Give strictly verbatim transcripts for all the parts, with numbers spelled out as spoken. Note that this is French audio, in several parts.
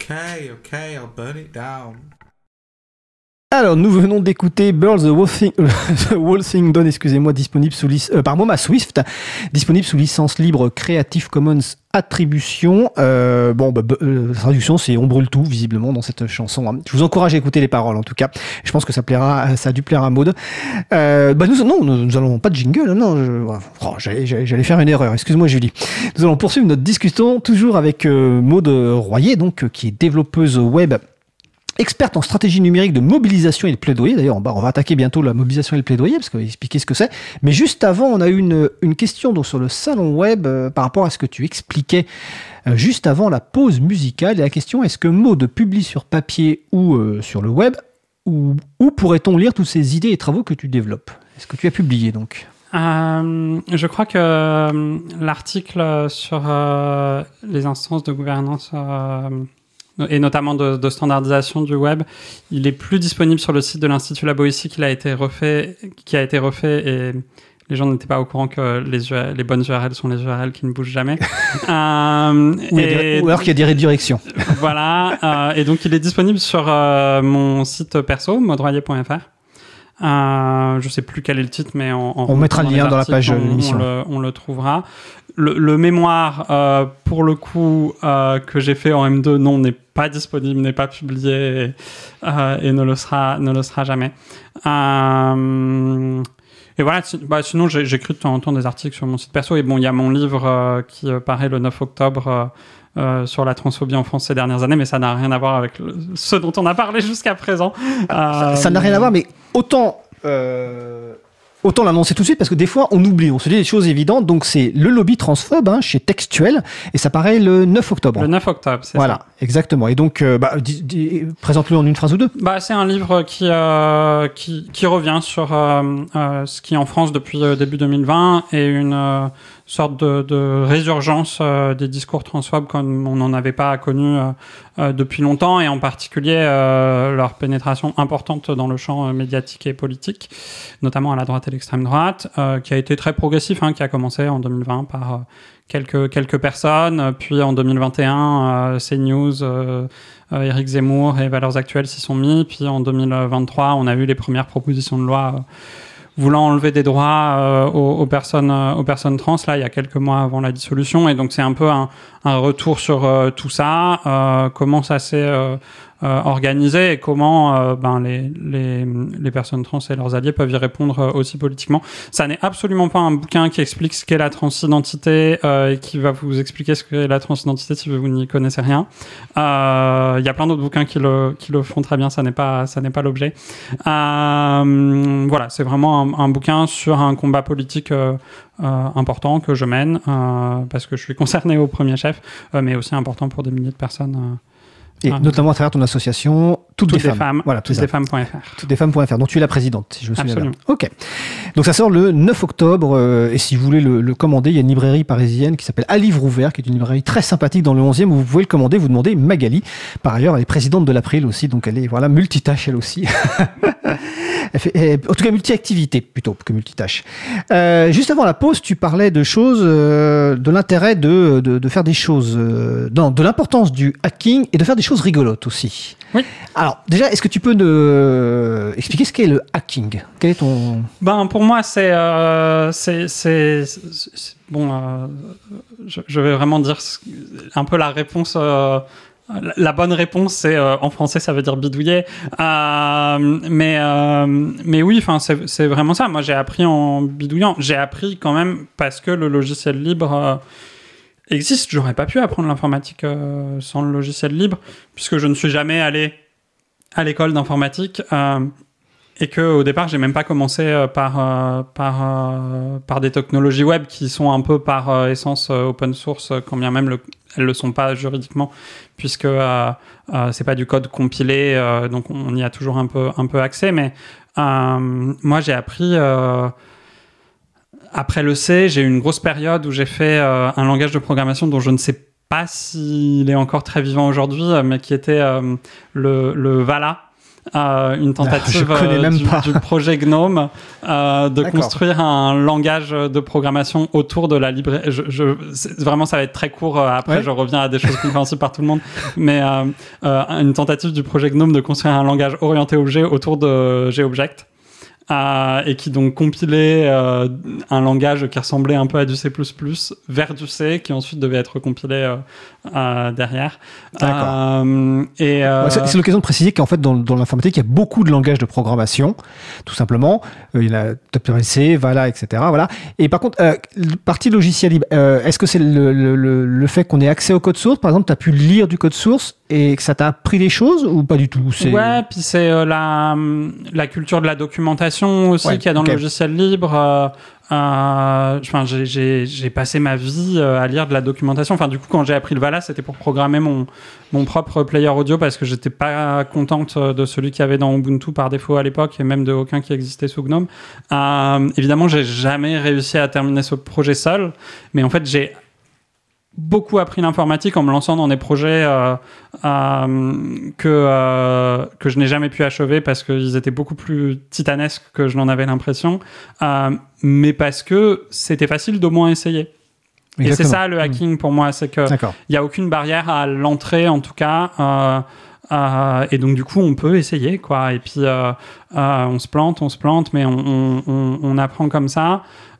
Okay, okay, I'll burn it down. Alors, nous venons d'écouter Birds the Whole Thing, the Whole Thing Done, excusez-moi, disponible sous lic- euh, par Moma Swift, disponible sous licence libre Creative Commons Attribution. Euh, bon, bah, euh, la traduction, c'est on brûle tout, visiblement, dans cette chanson. Hein. Je vous encourage à écouter les paroles, en tout cas. Je pense que ça plaira, ça a dû plaire à Maud. Euh, bah, nous, non, nous, nous allons pas de jingle, non. Je, oh, j'allais, j'allais, j'allais faire une erreur. Excuse-moi, Julie. Nous allons poursuivre notre discussion toujours avec euh, Maud Royer, donc, euh, qui est développeuse web. Experte en stratégie numérique de mobilisation et de plaidoyer. D'ailleurs, on va, on va attaquer bientôt la mobilisation et le plaidoyer, parce qu'on va expliquer ce que c'est. Mais juste avant, on a eu une, une question donc, sur le salon web euh, par rapport à ce que tu expliquais euh, juste avant la pause musicale. Et la question, est-ce que Maud publie sur papier ou euh, sur le web, ou où pourrait-on lire toutes ces idées et travaux que tu développes? Est-ce que tu as publié donc? Euh, je crois que euh, l'article sur euh, les instances de gouvernance euh, et notamment de, de standardisation du web, il est plus disponible sur le site de l'Institut Labo ici qu'il a été refait, qui a été refait et les gens n'étaient pas au courant que les, U R L, les bonnes U R L sont les U R L qui ne bougent jamais. euh, ou, et, ou alors qu'il y a des rédirections. Voilà, euh, et donc il est disponible sur euh, mon site perso, maudroyer point f r. Euh, je sais plus quel est le titre, mais en, en on mettra le lien articles, dans la page on, de l'émission. On le, on le trouvera. Le, le mémoire, euh, pour le coup, euh, que j'ai fait en M deux, non, n'est pas disponible, n'est pas publié et, euh, et ne le sera, ne le sera jamais. Euh, et voilà, bah, sinon j'ai, j'écris de temps en temps des articles sur mon site perso. Et bon, il y a mon livre euh, qui euh, paraît le neuf octobre euh, euh, sur la transphobie en France ces dernières années, mais ça n'a rien à voir avec le, ce dont on a parlé jusqu'à présent. Ah, euh, ça, ça n'a rien à voir, mais autant... Euh... Autant l'annoncer tout de suite parce que des fois on oublie, on se dit des choses évidentes. Donc c'est le lobby transphobe hein, chez Textuel et ça paraît le neuf octobre. Le neuf octobre, c'est voilà, ça. Voilà, exactement. Et donc, euh, bah, dis, dis, présente-le en une phrase ou deux. Bah, c'est un livre qui, euh, qui, qui revient sur euh, euh, ce qui en France depuis euh, début deux mille vingt est une euh, sorte de, de résurgence euh, des discours transphobes comme on n'en avait pas connu euh, euh, depuis longtemps et en particulier euh, leur pénétration importante dans le champ euh, médiatique et politique, notamment à la droite et l'extrême droite, euh, qui a été très progressif, hein, qui a commencé en deux mille vingt par euh, quelques, quelques personnes, puis en deux mille vingt et un, euh, CNews, euh, euh, Éric Zemmour et Valeurs Actuelles s'y sont mis, puis en deux mille vingt-trois, on a vu les premières propositions de loi euh, voulant enlever des droits euh, aux, aux, personnes, euh, aux personnes trans, là, il y a quelques mois avant la dissolution, et donc c'est un peu un, un retour sur euh, tout ça, euh, comment ça s'est euh, euh, organisé et comment euh, ben, les, les, les personnes trans et leurs alliés peuvent y répondre euh, aussi politiquement. Ça n'est absolument pas un bouquin qui explique ce qu'est la transidentité euh, et qui va vous expliquer ce qu'est la transidentité si vous n'y connaissez rien. Il euh, y a plein d'autres bouquins qui le, qui le font très bien, ça n'est pas, ça n'est pas l'objet. Euh, voilà, c'est vraiment un, un bouquin sur un combat politique euh, euh, important que je mène euh, parce que je suis concerné au premier chef, euh, mais aussi important pour des milliers de personnes. Euh, Et ah, notamment à travers ton association Toutes, toutes des, des femmes. femmes. Voilà, toutes des femmes point f r. Toutes des femmes point f r, dont tu es la présidente, si je me souviens bien. Absolument. Ok. Donc ça sort le neuf octobre, euh, et si vous voulez le, le commander, il y a une librairie parisienne qui s'appelle À Livre Ouvert, qui est une librairie très sympathique dans le onzième, où vous pouvez le commander, vous demandez Magali. Par ailleurs, elle est présidente de l'April aussi, donc elle est voilà, multitâche elle aussi. Elle fait, elle, en tout cas, multi-activité plutôt que multitâche. Euh, juste avant la pause, tu parlais de choses, euh, de l'intérêt de, de, de faire des choses, euh, non, de l'importance du hacking et de faire des choses rigolotes aussi. Oui. Alors, déjà, est-ce que tu peux nous euh, expliquer ce qu'est le hacking? Quel est ton... Ben, pour moi, c'est... Euh, c'est, c'est, c'est bon, euh, je, je vais vraiment dire un peu la réponse... Euh, La bonne réponse, c'est euh, en français, ça veut dire bidouiller. Euh, mais euh, mais oui, enfin c'est c'est vraiment ça. Moi, j'ai appris en bidouillant. J'ai appris quand même parce que le logiciel libre euh, existe. J'aurais pas pu apprendre l'informatique euh, sans le logiciel libre, puisque je ne suis jamais allé à l'école d'informatique. Euh, Et que au départ, j'ai même pas commencé euh, par euh, par euh, par des technologies web qui sont un peu par euh, essence euh, open source, quand bien même le, elles le sont pas juridiquement, puisque euh, euh, c'est pas du code compilé, euh, donc on y a toujours un peu un peu accès. Mais euh, moi, j'ai appris euh, après le C, j'ai eu une grosse période où j'ai fait euh, un langage de programmation dont je ne sais pas s'il est encore très vivant aujourd'hui, mais qui était euh, le le Vala. euh, une tentative connais euh, même du, pas. du projet GNOME euh, de D'accord. construire un langage de programmation autour de la librairie. Je, je, c'est- vraiment, ça va être très court. euh, Après, Ouais. je reviens à des choses compréhensibles par tout le monde. Mais euh, euh, une tentative du projet GNOME de construire un langage orienté objet autour de GObject. Euh, et qui donc compilait euh, un langage qui ressemblait un peu à du C plus plus vers du C, qui ensuite devait être compilé euh, euh, derrière. D'accord. Euh, et euh, Ouais, c'est c'est l'occasion de préciser qu'en fait, dans, dans l'informatique, il y a beaucoup de langages de programmation, tout simplement. Euh, il y en a T C, Vala, et cetera. Voilà. Et par contre, euh, partie logiciel libre, euh, est-ce que c'est le, le, le, le fait qu'on ait accès au code source? Par exemple, tu as pu lire du code source et que ça t'a appris des choses ou pas du tout? C'est... Ouais, puis c'est euh, la, la culture de la documentation aussi Ouais, qu'il y a dans ok. le logiciel libre. Euh, euh, enfin, j'ai, j'ai, j'ai passé ma vie euh, à lire de la documentation. Enfin, du coup, quand j'ai appris le Vala, c'était pour programmer mon, mon propre player audio parce que j'étais pas contente de celui qu'il y avait dans Ubuntu par défaut à l'époque et même de aucun qui existait sous GNOME. Euh, évidemment, j'ai jamais réussi à terminer ce projet seul, mais en fait, j'ai beaucoup appris l'informatique en me lançant dans des projets euh, euh, que, euh, que je n'ai jamais pu achever parce qu'ils étaient beaucoup plus titanesques que je n'en avais l'impression, euh, mais parce que c'était facile d'au moins essayer. Exactement. Et c'est ça le hacking pour moi, c'est qu'il D'accord. n'y a aucune barrière à l'entrée en tout cas. Euh, euh, et donc du coup on peut essayer quoi. Et puis euh, euh, on se plante, on se plante, mais on, on, on, on apprend comme ça.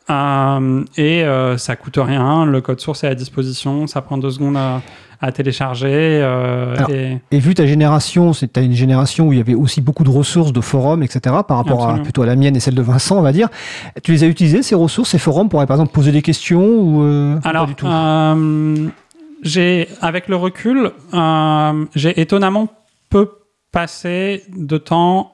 Euh, et euh, ça coûte rien, le code source est à disposition, ça prend deux secondes à, à télécharger. Euh, Alors, et... Et vu ta génération, c'est t'as une génération où il y avait aussi beaucoup de ressources, de forums, et cetera, par rapport à, Absolument. plutôt à la mienne et celle de Vincent, on va dire. Tu les as utilisés, ces ressources, ces forums, pour, par exemple, poser des questions ou euh, Alors, pas du tout? euh, j'ai, avec le recul, euh, j'ai étonnamment peu passé de temps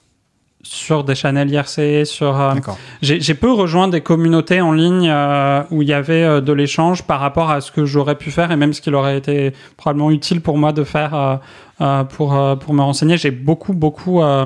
sur des channels I R C, sur... Euh, D'accord. j'ai, j'ai peu rejoint des communautés en ligne euh, où il y avait euh, de l'échange par rapport à ce que j'aurais pu faire et même ce qu'il aurait été probablement utile pour moi de faire euh, euh, pour, euh, pour me renseigner. J'ai beaucoup, beaucoup euh,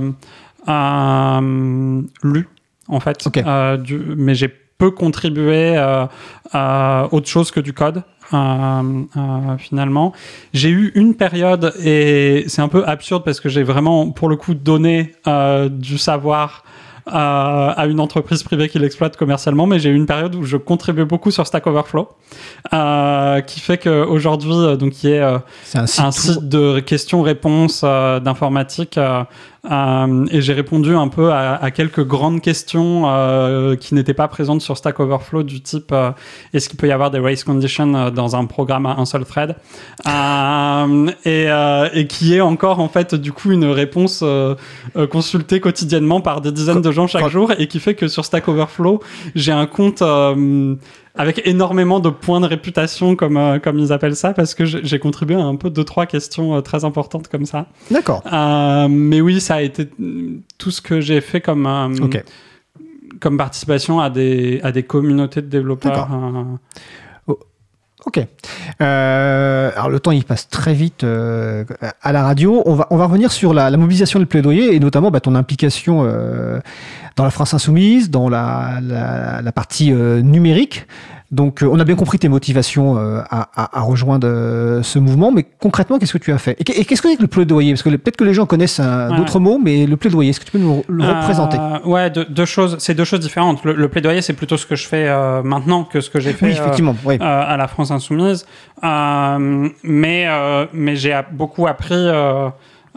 euh, lu, en fait, Ok. euh, du, mais j'ai peu contribué euh, à autre chose que du code. Euh, euh, finalement, j'ai eu une période et c'est un peu absurde parce que j'ai vraiment pour le coup donné euh, du savoir euh, à une entreprise privée qui l'exploite commercialement, mais j'ai eu une période où je contribuais beaucoup sur Stack Overflow, euh, qui fait qu'aujourd'hui, euh, donc il y a euh, C'est un site, un site de questions-réponses euh, d'informatique euh, euh, et j'ai répondu un peu à, à quelques grandes questions euh, qui n'étaient pas présentes sur Stack Overflow du type euh, est-ce qu'il peut y avoir des race conditions euh, dans un programme à un seul thread euh, et, euh, et qui est encore en fait du coup une réponse euh, euh, consultée quotidiennement par des dizaines de gens chaque quand- jour et qui fait que sur Stack Overflow j'ai un compte euh, avec énormément de points de réputation, comme, euh, comme ils appellent ça, parce que j'ai j'ai contribué à un peu deux, trois questions euh, très importantes comme ça. D'accord. Euh, mais oui, ça a été euh, tout ce que j'ai fait comme, euh, Ok. comme participation à des, à des communautés de développeurs. D'accord. euh. Ok. Euh, alors le temps il passe très vite euh, à la radio. On va on va revenir sur la, la mobilisation du plaidoyer et notamment bah, ton implication euh, dans la France Insoumise, dans la la, la partie euh, numérique. Donc euh, on a bien compris tes motivations euh, à, à, à rejoindre euh, ce mouvement, mais concrètement qu'est-ce que tu as fait? Et, qu- et qu'est-ce que c'est que le plaidoyer? Parce que le- peut-être que les gens connaissent un- Ouais. d'autres mots, mais le plaidoyer, est-ce que tu peux nous le Euh, représenter? Ouais, deux, deux choses. C'est deux choses différentes. Le, le plaidoyer, c'est plutôt ce que je fais euh, maintenant que ce que j'ai fait. Oui, euh, effectivement. Oui. euh, à la France Insoumise. Euh, mais, euh, mais j'ai a- beaucoup appris euh,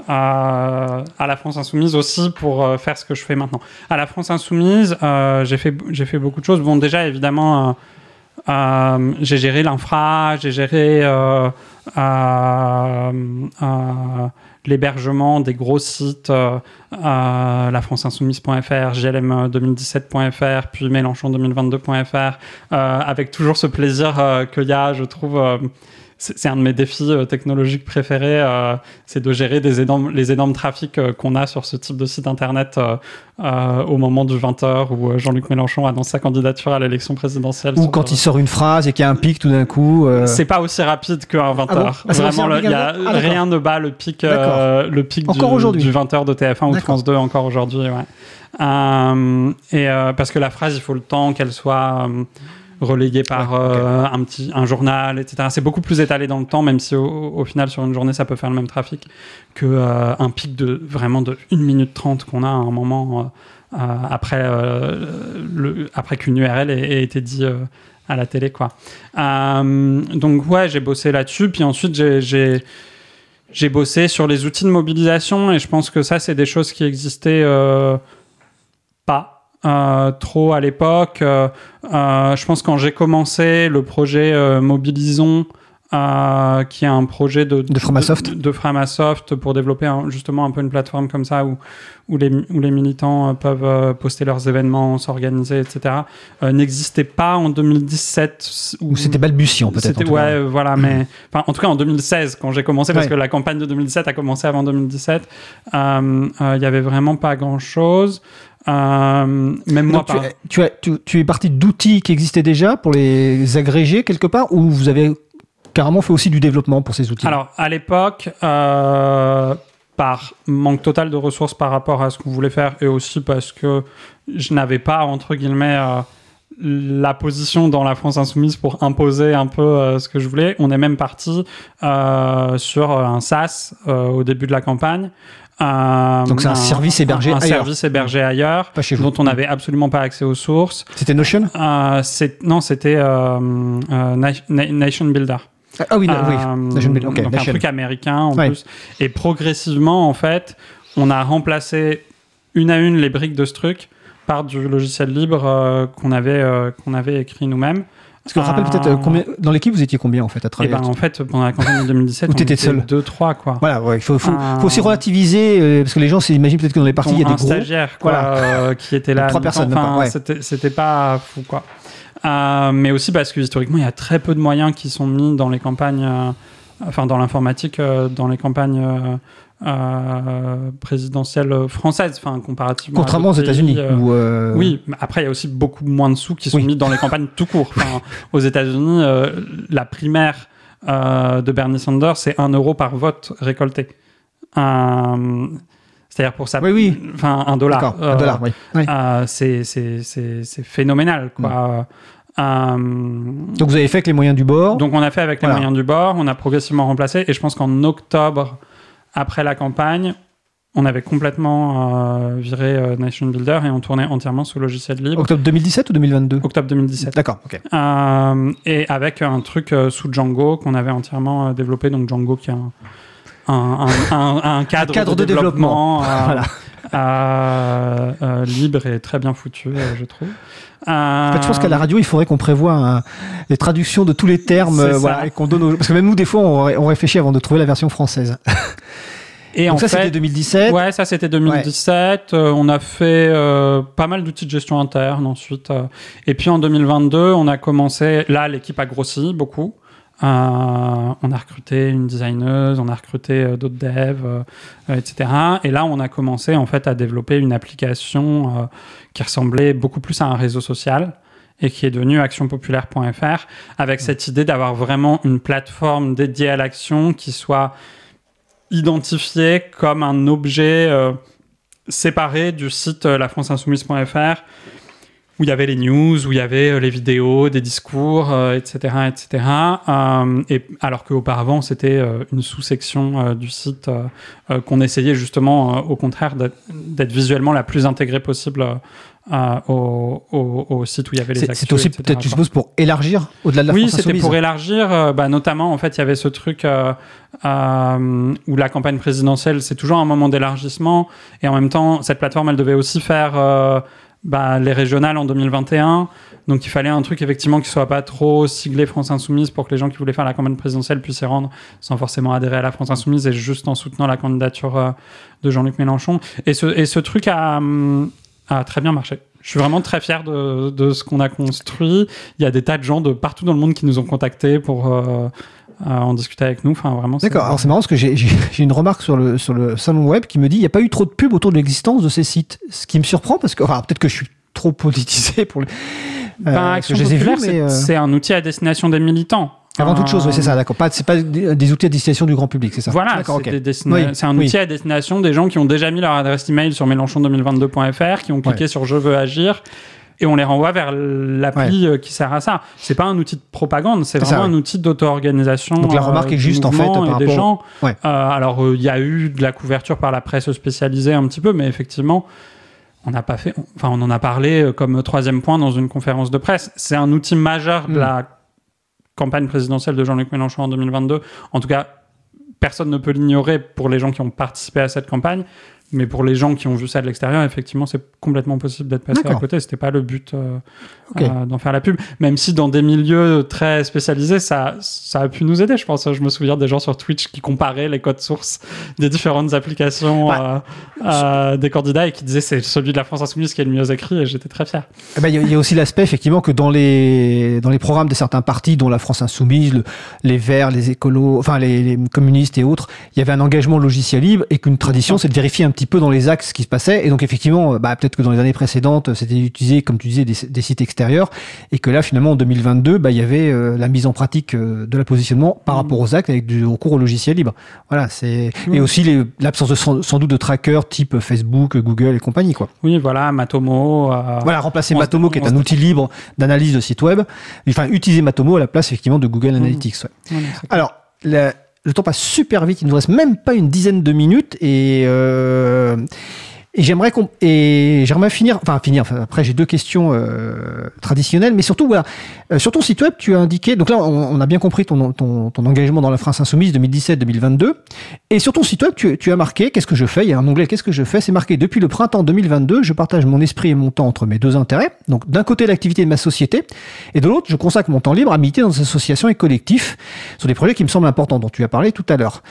à, à la France Insoumise aussi pour euh, faire ce que je fais maintenant. À la France Insoumise, euh, j'ai fait, j'ai fait beaucoup de choses. Bon, déjà, évidemment, euh, euh, j'ai géré l'infra, j'ai géré euh, euh, euh, l'hébergement des gros sites, euh, euh, la france insoumise point f r, J L M deux mille dix-sept point f r, puis Mélenchon deux mille vingt-deux point f r, euh, avec toujours ce plaisir euh, qu'il y a, je trouve, euh, c'est, c'est un de mes défis euh, technologiques préférés, euh, c'est de gérer des énormes, les énormes trafics euh, qu'on a sur ce type de site internet euh, euh, au moment du vingt heures où euh, Jean-Luc Mélenchon annonce sa candidature à l'élection présidentielle. Ou sur, quand euh, il sort une phrase et qu'il y a un pic tout d'un coup. euh, C'est pas aussi rapide qu'un vingt Ah bon heures. Ah, c'est Vraiment, aussi le- rapide il y a qu'un vingt? Ah, d'accord. rien ne bat le pic, euh, le pic Encore du, aujourd'hui. du vingt heures de T F un ou de D'accord. France deux encore aujourd'hui. Ouais. Euh, et euh, parce que la phrase, il faut le temps qu'elle soit euh, relayé par Ouais, okay. euh, un petit un journal, et cetera. C'est beaucoup plus étalé dans le temps, même si au, au final sur une journée ça peut faire le même trafic que euh, un pic de vraiment de une minute trente qu'on a à un moment euh, euh, après euh, le, après qu'une U R L ait, ait été dit euh, à la télé, quoi. Euh, donc ouais, j'ai bossé là-dessus, puis ensuite j'ai, j'ai j'ai bossé sur les outils de mobilisation, et je pense que ça c'est des choses qui existaient euh, pas Euh, trop à l'époque. Euh, euh, je pense quand j'ai commencé le projet euh, Mobilisons, euh, qui est un projet de, de Framasoft, de, de Framasoft pour développer un, justement un peu une plateforme comme ça où, où, les, où les militants euh, peuvent euh, poster leurs événements, s'organiser, et cetera, euh, n'existait pas en deux mille dix-sept. Ou c'était balbutiant peut-être. C'était, en tout ouais, cas. voilà, mmh. mais enfin, en tout cas en deux mille seize quand j'ai commencé, parce ouais. que la campagne de deux mille dix-sept a commencé avant deux mille dix-sept. Il euh, euh, y avait vraiment pas grand-chose. Euh, même moi, donc, par... tu, as, tu, tu es parti d'outils qui existaient déjà pour les agréger quelque part, ou vous avez carrément fait aussi du développement pour ces outils? Alors, à l'époque, euh, par manque total de ressources par rapport à ce qu'on voulait faire, et aussi parce que je n'avais pas, entre guillemets, euh, la position dans la France Insoumise pour imposer un peu euh, ce que je voulais, on est même parti euh, sur un SaaS euh, au début de la campagne. Euh, Donc c'est un, un service hébergé un, un ailleurs. Un service hébergé ailleurs, pas chez vous. Dont on n'avait absolument pas accès aux sources. C'était Notion euh, c'est, Non, c'était euh, euh, Nation Builder. Ah oui, euh, oui. Nation Builder. Okay, donc Nation. un truc américain en ouais. plus. Et progressivement, en fait, on a remplacé une à une les briques de ce truc par du logiciel libre euh, qu'on avait, euh, qu'on avait écrit nous-mêmes. Est-ce qu'on rappelle peut-être euh, combien, dans l'équipe vous étiez combien en fait à travailler? Et ben, en fait, pendant la campagne de deux mille dix-sept, on était seul. deux trois quoi. Voilà, ouais, il faut, faut, euh... faut aussi relativiser euh, parce que les gens s'imaginent peut-être que dans les parties il y a des un gros. stagiaire quoi, voilà. euh, qui était là. Trois personnes. Enfin, pas, ouais. c'était, c'était pas fou quoi. Euh, mais aussi parce que historiquement, il y a très peu de moyens qui sont mis dans les campagnes, euh, enfin dans l'informatique, euh, dans les campagnes. Euh, Euh, présidentielle française, enfin comparativement contrairement aux États-Unis. Euh, où euh... Oui, mais après il y a aussi beaucoup moins de sous qui sont oui. mis dans les campagnes tout court. Enfin, aux États-Unis, euh, la primaire euh, de Bernie Sanders, c'est un euro par vote récolté. Euh, c'est-à-dire pour ça, oui, oui. Enfin un dollar. D'accord, euh, un dollar, oui. oui. Euh, c'est, c'est, c'est, c'est phénoménal, quoi. Mm. Euh, donc vous avez fait avec les moyens du bord. Donc on a fait avec les voilà. moyens du bord. On a progressivement remplacé, et je pense qu'en octobre. Après la campagne, on avait complètement euh, viré euh, Nation Builder et on tournait entièrement sous logiciel libre. Octobre deux mille dix-sept ou deux mille vingt-deux? Octobre deux mille dix-sept. D'accord, ok. Euh, et avec un truc euh, sous Django qu'on avait entièrement euh, développé, donc Django qui est un, un, un, un, un cadre, un cadre de, de développement, développement. Euh, voilà. euh, euh, libre et très bien foutu, euh, je trouve. Euh... En fait, je pense qu'à la radio, il faudrait qu'on prévoie un, les traductions de tous les termes, euh, voilà, et qu'on donne aux... parce que même nous, des fois, on, ré... on réfléchit avant de trouver la version française. Et donc en ça, fait, c'était deux mille dix-sept. Ouais, ça c'était deux mille dix-sept. Ouais. Euh, on a fait euh, pas mal d'outils de gestion interne ensuite. Euh, et puis en deux mille vingt-deux, on a commencé. Là, l'équipe a grossi beaucoup. Euh, on a recruté une designeuse, on a recruté euh, d'autres devs, euh, et cetera. Et là, on a commencé en fait à développer une application euh, qui ressemblait beaucoup plus à un réseau social et qui est devenue action populaire point f r, avec mmh. cette idée d'avoir vraiment une plateforme dédiée à l'action qui soit identifiée comme un objet euh, séparé du site euh, la france insoumise point f r, où il y avait les news, où il y avait euh, les vidéos, des discours, euh, et cetera, et cetera. Euh, et alors qu'auparavant, c'était euh, une sous-section euh, du site euh, euh, qu'on essayait justement, euh, au contraire, d'être, d'être visuellement la plus intégrée possible euh, au, au, au site où il y avait les c'est, actus, c'est aussi et cetera, peut-être, je suppose, pour élargir au-delà de la oui, France Insoumise. Oui, c'était pour élargir. Euh, bah, notamment, en fait, il y avait ce truc euh, euh, où la campagne présidentielle, c'est toujours un moment d'élargissement. Et en même temps, cette plateforme, elle devait aussi faire... Euh, Bah, les régionales en deux mille vingt et un, donc il fallait un truc effectivement qui soit pas trop siglé France Insoumise pour que les gens qui voulaient faire la campagne présidentielle puissent y rendre sans forcément adhérer à la France Insoumise et juste en soutenant la candidature euh, de Jean-Luc Mélenchon. Et ce, et ce truc a, a très bien marché. Je suis vraiment très fier de, de ce qu'on a construit. Il y a des tas de gens de partout dans le monde qui nous ont contactés pour euh, euh, en discuter avec nous. Enfin, vraiment, D'accord, c'est... alors c'est marrant parce que j'ai, j'ai, j'ai une remarque sur le, sur le salon web qui me dit qu'il n'y a pas eu trop de pub autour de l'existence de ces sites. Ce qui me surprend parce que, enfin, peut-être que je suis trop politisé pour les. Euh, ben, Action je les ai Populaire, vus, mais c'est, euh... c'est un outil à destination des militants. Avant toute chose, euh... oui, c'est ça, d'accord. Pas, c'est pas des, des outils à destination du grand public, c'est ça. Voilà, d'accord, c'est, okay. des destina... oui, c'est un oui. outil à destination des gens qui ont déjà mis leur adresse email sur mélenchon deux mille vingt-deux point f r, qui ont cliqué ouais. sur Je veux agir et on les renvoie vers l'appli Ouais. euh, qui sert à ça. C'est pas un outil de propagande, c'est, C'est vraiment ça, un ouais. outil d'auto-organisation. Donc la remarque euh, est du juste, en fait, mouvement par et des rapport- gens. Ouais. Euh, alors, il euh, y a eu de la couverture par la presse spécialisée un petit peu, mais effectivement, on n'a pas fait. Enfin, on en a parlé euh, comme troisième point dans une conférence de presse. C'est un outil majeur de Mm. la campagne présidentielle de Jean-Luc Mélenchon en deux mille vingt-deux. En tout cas, personne ne peut l'ignorer pour les gens qui ont participé à cette campagne. Mais pour les gens qui ont vu ça de l'extérieur, effectivement, c'est complètement possible d'être passé D'accord. à côté. C'était pas le but euh, Ok. euh, d'en faire la pub. Même si dans des milieux très spécialisés, ça, ça a pu nous aider, je pense. Je me souviens des gens sur Twitch qui comparaient les codes sources des différentes applications Ouais. euh, euh, des candidats et qui disaient c'est celui de la France Insoumise qui est le mieux écrit, et j'étais très fier. Eh ben, il y, a- il y a aussi l'aspect, effectivement, que dans les, dans les programmes de certains partis, dont la France Insoumise, le- les Verts, les écolos, enfin les, les communistes et autres, il y avait un engagement logiciel libre et qu'une tradition, c'est de vérifier un petit peu dans les axes ce qui se passait. Et donc, effectivement, bah, peut-être que dans les années précédentes, c'était utilisé, comme tu disais, des, des sites extérieurs. Et que là, finalement, en deux mille vingt-deux, bah, il y avait euh, la mise en pratique euh, de la positionnement par Mmh. rapport aux actes avec du recours au logiciel libre. Voilà, c'est, Mmh. et aussi les- l'absence de, sans, sans doute de trackers type Facebook, Google et compagnie, quoi. Oui, voilà, Matomo. euh, Voilà, remplacer on se- Matomo, qui est on un se- outil libre d'analyse de site web. Enfin, utiliser Matomo à la place, effectivement, de Google Analytics. Ouais. Ouais, non, c'est cool. Alors, la- le temps passe super vite. Il nous reste même pas une dizaine de minutes et, euh, et j'aimerais qu'on, et j'aimerais finir, enfin, finir. Enfin, après, j'ai deux questions euh, traditionnelles, mais surtout, voilà, euh, sur ton site web, tu as indiqué. Donc là, on, on a bien compris ton, ton, ton engagement dans la France Insoumise deux mille dix-sept deux mille vingt-deux. Et sur ton site web, tu, tu as marqué, qu'est-ce que je fais? Il y a un onglet, qu'est-ce que je fais? C'est marqué, depuis le printemps deux mille vingt-deux, je partage mon esprit et mon temps entre mes deux intérêts. Donc, d'un côté, l'activité de ma société, et de l'autre, je consacre mon temps libre à militer dans des associations et collectifs sur des projets qui me semblent importants, dont tu as parlé tout à l'heure.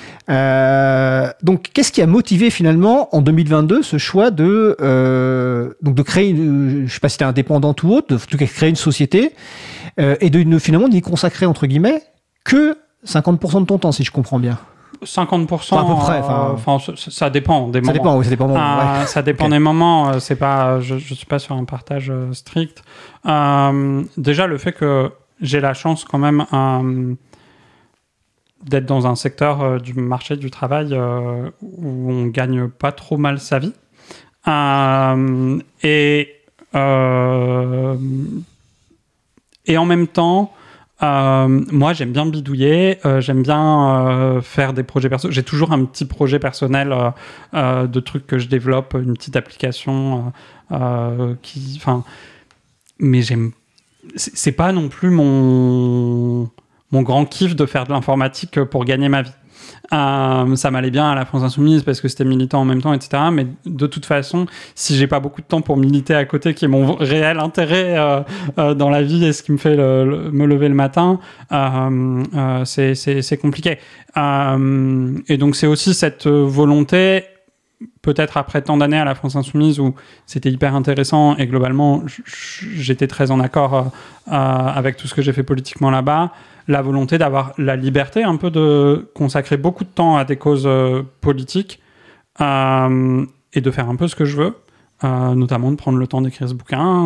Euh, donc, qu'est-ce qui a motivé finalement, en deux mille vingt-deux, ce choix de, euh, donc de créer, une, je sais pas si c'était indépendante ou autre, de, en tout cas, créer une société, euh, et de ne, finalement n'y consacrer, entre guillemets, que cinquante pour cent de ton temps, si je comprends bien. cinquante pour cent, Enfin, à peu près, euh, enfin- enfin, ça, ça dépend des Ça moments. dépend, oui, ça dépend. Euh, ouais. Ça dépend Ok. des moments. euh, C'est pas, je, je suis pas sur un partage euh, strict. Euh, déjà, le fait que j'ai la chance quand même euh, d'être dans un secteur euh, du marché du travail euh, où on gagne pas trop mal sa vie. Euh, et euh, et en même temps. Euh, moi, j'aime bien bidouiller, euh, j'aime bien euh, faire des projets perso. J'ai toujours un petit projet personnel euh, euh, de trucs que je développe, une petite application euh, euh, qui, enfin, mais j'aime. C'est, c'est pas non plus mon mon grand kiff de faire de l'informatique pour gagner ma vie. Euh, ça m'allait bien à la France Insoumise parce que c'était militant en même temps, et cetera. Mais de toute façon, si j'ai pas beaucoup de temps pour militer à côté, qui est mon réel intérêt euh, euh, dans la vie et ce qui me fait le, le, me lever le matin, euh, euh, c'est, c'est, c'est compliqué. Euh, et donc c'est aussi cette volonté, peut-être après tant d'années à la France Insoumise où c'était hyper intéressant et globalement j'étais très en accord euh, euh, avec tout ce que j'ai fait politiquement là-bas, la volonté d'avoir la liberté un peu de consacrer beaucoup de temps à des causes euh, politiques euh, et de faire un peu ce que je veux, euh, notamment de prendre le temps d'écrire ce bouquin,